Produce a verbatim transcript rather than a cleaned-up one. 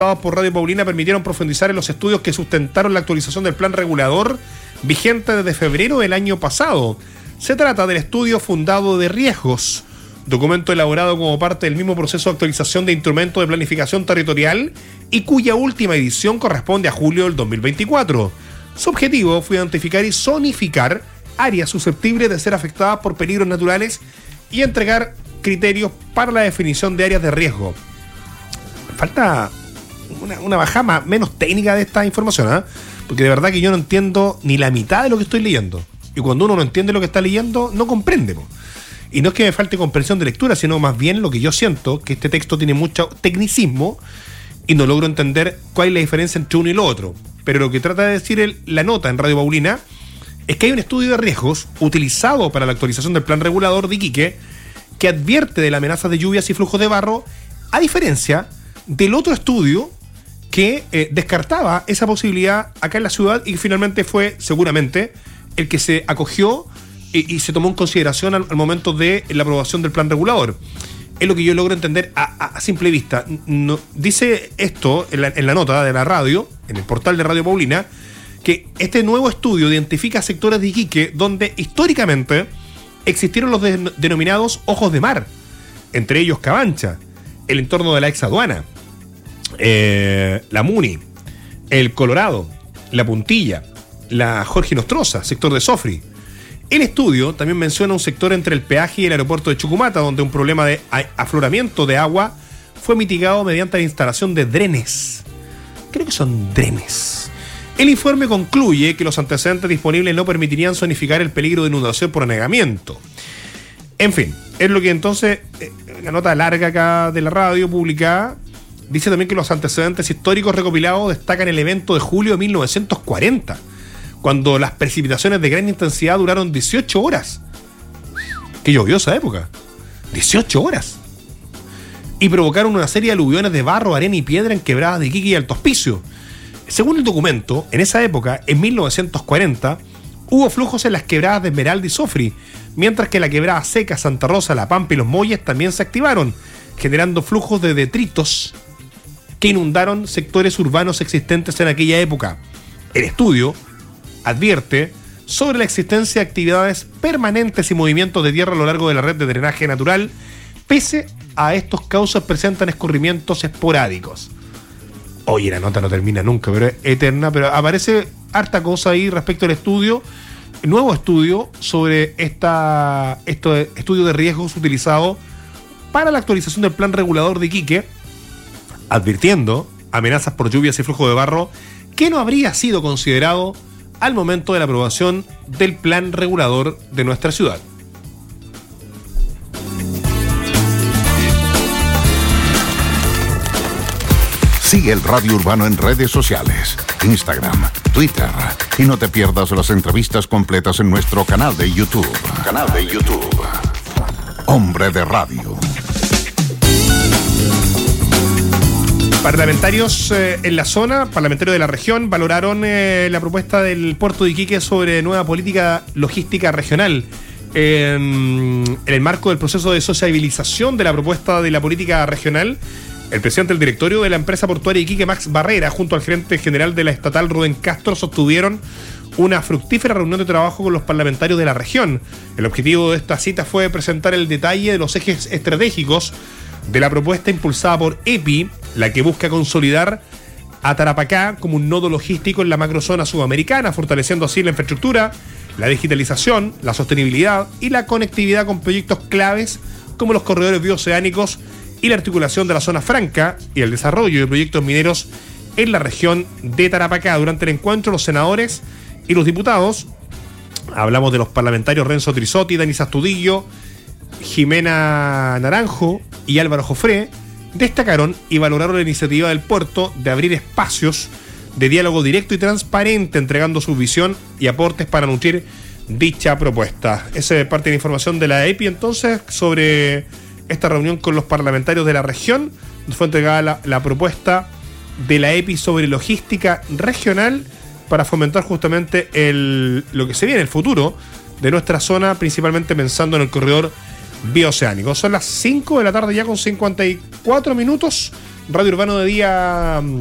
por Radio Paulina permitieron profundizar en los estudios que sustentaron la actualización del plan regulador vigente desde febrero del año pasado. Se trata del estudio fundado de riesgos, documento elaborado como parte del mismo proceso de actualización de instrumentos de planificación territorial y cuya última edición corresponde a julio del dos mil veinticuatro. Su objetivo fue identificar y zonificar áreas susceptibles de ser afectadas por peligros naturales y entregar criterios para la definición de áreas de riesgo. Falta una, una bajada menos técnica de esta información, ¿eh? Porque de verdad que yo no entiendo ni la mitad de lo que estoy leyendo. Y cuando uno no entiende lo que está leyendo, no comprende, po. Y no es que me falte comprensión de lectura, sino más bien lo que yo siento, que este texto tiene mucho tecnicismo y no logro entender cuál es la diferencia entre uno y lo otro. Pero lo que trata de decir el, la nota en Radio Paulina es que hay un estudio de riesgos utilizado para la actualización del plan regulador de Iquique que advierte de la amenaza de lluvias y flujos de barro, a diferencia del otro estudio que eh, descartaba esa posibilidad acá en la ciudad y que finalmente fue, seguramente, el que se acogió y, y se tomó en consideración al, al momento de la aprobación del plan regulador. Es lo que yo logro entender a, a, a simple vista. No, dice esto en la, en la nota de la radio, en el portal de Radio Paulina, que este nuevo estudio identifica sectores de Iquique donde históricamente existieron los de, denominados ojos de mar, entre ellos Cabancha, el entorno de la ex aduana, eh, la Muni, el Colorado, la Puntilla, la Jorge Nostroza, sector de Sofri. El estudio también menciona un sector entre el peaje y el aeropuerto de Chucumata, donde un problema de afloramiento de agua fue mitigado mediante la instalación de drenes. Creo que son drenes. El informe concluye que los antecedentes disponibles no permitirían zonificar el peligro de inundación por anegamiento. En fin, es lo que entonces, eh, la nota larga acá de la radio publicada, dice también que los antecedentes históricos recopilados destacan el evento de julio de mil novecientos cuarenta, cuando las precipitaciones de gran intensidad duraron dieciocho horas. Qué llovió esa época. dieciocho horas. Y provocaron una serie de aluviones de barro, arena y piedra en quebradas de Iquique y Alto Hospicio. Según el documento, en esa época, en mil novecientos cuarenta, hubo flujos en las quebradas de Esmeralda y Sofri, mientras que la quebrada seca, Santa Rosa, La Pampa y Los Molles también se activaron, generando flujos de detritos que inundaron sectores urbanos existentes en aquella época. El estudio advierte sobre la existencia de actividades permanentes y movimientos de tierra a lo largo de la red de drenaje natural. Pese a estos cauces presentan escurrimientos esporádicos. Oye, la nota no termina nunca, pero es eterna, pero aparece harta cosa ahí respecto al estudio, nuevo estudio sobre esta, este estudio de riesgos utilizado para la actualización del plan regulador de Iquique, advirtiendo amenazas por lluvias y flujo de barro que no habría sido considerado al momento de la aprobación del plan regulador de nuestra ciudad. Sigue el Radio Urbano en redes sociales, Instagram, Twitter, y no te pierdas las entrevistas completas en nuestro canal de YouTube. Canal de YouTube. Hombre de Radio. Parlamentarios eh, en la zona, parlamentarios de la región, valoraron eh, la propuesta del puerto de Iquique sobre nueva política logística regional. Eh, en el marco del proceso de sociabilización de la propuesta de la política regional, el presidente del directorio de la empresa portuaria Iquique, Max Barrera, junto al gerente general de la estatal, Rubén Castro, sostuvieron una fructífera reunión de trabajo con los parlamentarios de la región. El objetivo de esta cita fue presentar el detalle de los ejes estratégicos de la propuesta impulsada por E P I, la que busca consolidar a Tarapacá como un nodo logístico en la macrozona sudamericana, fortaleciendo así la infraestructura, la digitalización, la sostenibilidad y la conectividad con proyectos claves como los corredores bioceánicos y la articulación de la zona franca y el desarrollo de proyectos mineros en la región de Tarapacá. Durante el encuentro, los senadores y los diputados, hablamos de los parlamentarios Renzo Trisotti, Dani Astudillo, Jimena Naranjo y Álvaro Jofré, destacaron y valoraron la iniciativa del puerto de abrir espacios de diálogo directo y transparente, entregando su visión y aportes para nutrir dicha propuesta. Esa es parte de la información de la E P I, entonces, sobre esta reunión con los parlamentarios de la región. Nos fue entregada la, la propuesta de la E P I sobre logística regional para fomentar justamente el, lo que se viene, el futuro de nuestra zona, principalmente pensando en el corredor bioceánicos. Son las cinco de la tarde ya con cincuenta y cuatro minutos. Radio Urbano de día